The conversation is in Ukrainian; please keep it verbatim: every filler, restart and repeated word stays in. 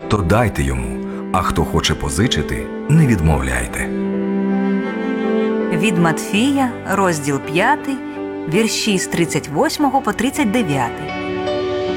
то дайте йому, а хто хоче позичити, не відмовляйте. Від Матфія, розділ п'ятий, вірші з тридцять восьмого по тридцять дев'ятий.